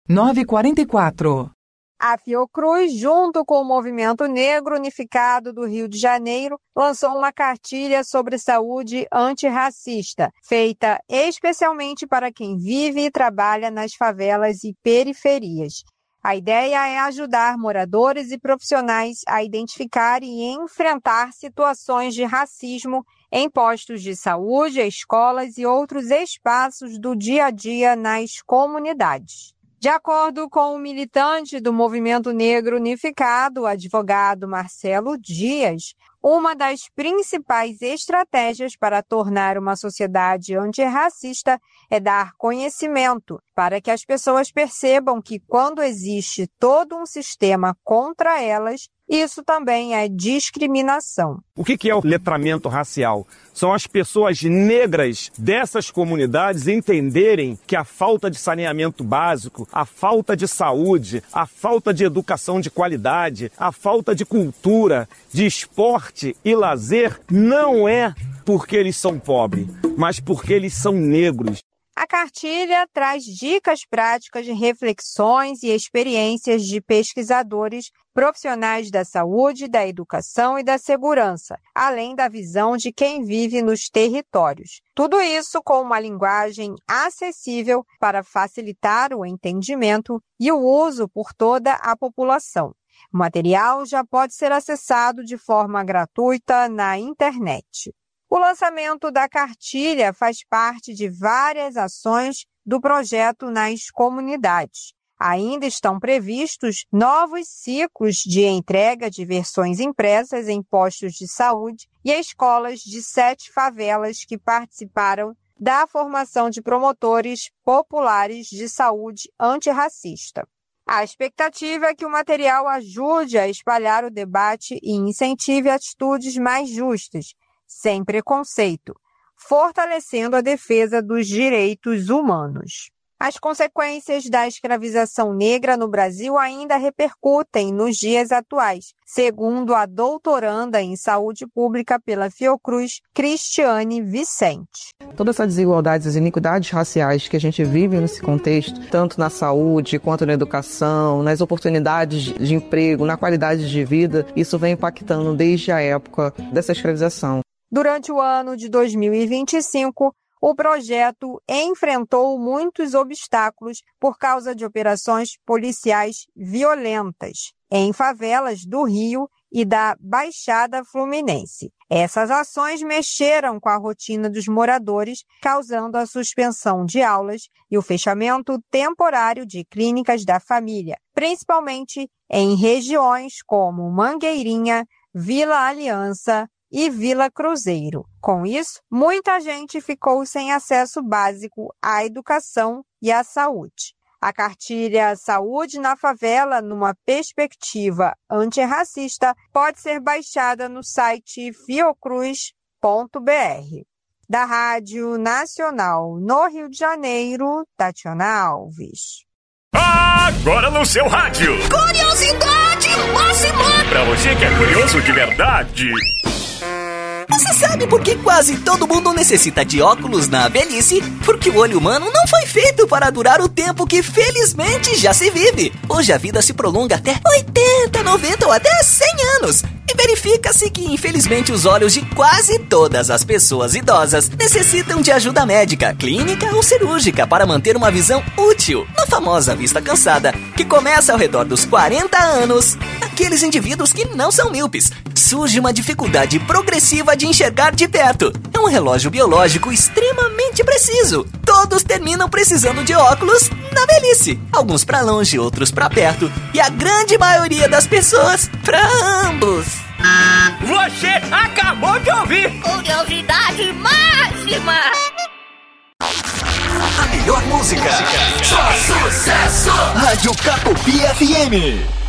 9h44. A Fiocruz, junto com o Movimento Negro Unificado do Rio de Janeiro, lançou uma cartilha sobre saúde antirracista, feita especialmente para quem vive e trabalha nas favelas e periferias. A ideia é ajudar moradores e profissionais a identificar e enfrentar situações de racismo em postos de saúde, escolas e outros espaços do dia a dia nas comunidades. De acordo com o militante do Movimento Negro Unificado, o advogado Marcelo Dias, uma das principais estratégias para tornar uma sociedade antirracista é dar conhecimento, para que as pessoas percebam que quando existe todo um sistema contra elas, isso também é discriminação. O que é o letramento racial? São as pessoas negras dessas comunidades entenderem que a falta de saneamento básico, a falta de saúde, a falta de educação de qualidade, a falta de cultura, de esporte e lazer não é porque eles são pobres, mas porque eles são negros. A cartilha traz dicas práticas de reflexões e experiências de pesquisadores, profissionais da saúde, da educação e da segurança, além da visão de quem vive nos territórios. Tudo isso com uma linguagem acessível para facilitar o entendimento e o uso por toda a população. O material já pode ser acessado de forma gratuita na internet. O lançamento da cartilha faz parte de várias ações do projeto nas comunidades. Ainda estão previstos novos ciclos de entrega de versões impressas em postos de saúde e escolas de 7 favelas que participaram da formação de promotores populares de saúde antirracista. A expectativa é que o material ajude a espalhar o debate e incentive atitudes mais justas, sem preconceito, fortalecendo a defesa dos direitos humanos. As consequências da escravização negra no Brasil ainda repercutem nos dias atuais, segundo a doutoranda em saúde pública pela Fiocruz, Cristiane Vicente. Todas essas desigualdades e iniquidades raciais que a gente vive nesse contexto, tanto na saúde quanto na educação, nas oportunidades de emprego, na qualidade de vida, isso vem impactando desde a época dessa escravização. Durante o ano de 2025, o projeto enfrentou muitos obstáculos por causa de operações policiais violentas em favelas do Rio e da Baixada Fluminense. Essas ações mexeram com a rotina dos moradores, causando a suspensão de aulas e o fechamento temporário de clínicas da família, principalmente em regiões como Mangueirinha, Vila Aliança e Vila Cruzeiro. Com isso, muita gente ficou sem acesso básico à educação e à saúde. A cartilha Saúde na Favela, numa perspectiva antirracista, pode ser baixada no site fiocruz.br. Da Rádio Nacional no Rio de Janeiro, Tatiana Alves. Agora no seu rádio. Curiosidade máxima! Pra você que é curioso de verdade. Você sabe por que quase todo mundo necessita de óculos na velhice? Porque o olho humano não foi feito para durar o tempo que felizmente já se vive. Hoje a vida se prolonga até 80, 90 ou até 100 anos. E verifica-se que infelizmente os olhos de quase todas as pessoas idosas necessitam de ajuda médica, clínica ou cirúrgica para manter uma visão útil. Na famosa vista cansada, que começa ao redor dos 40 anos, aqueles indivíduos que não são míopes, surge uma dificuldade progressiva de enxergar de perto. É um relógio biológico extremamente preciso. Todos terminam precisando de óculos na velhice. Alguns para longe, outros para perto. E a grande maioria das pessoas para ambos. Você acabou de ouvir Curiosidade máxima! a melhor música. Só sucesso. Rádio Capopi FM.